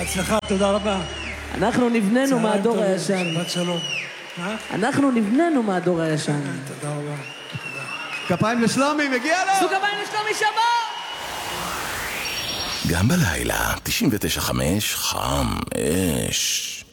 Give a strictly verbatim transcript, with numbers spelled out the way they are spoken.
בהצלחה, תודה רבה. אנחנו נבננו מהדור הישן. שבת שלום. אנחנו נבננו מהדור הישן. תודה רבה. כפיים לשלומי, מגיע לו! עשו כפיים לשלומי שבת! גם בלילה, תשעים ותשע חמש, חם אש.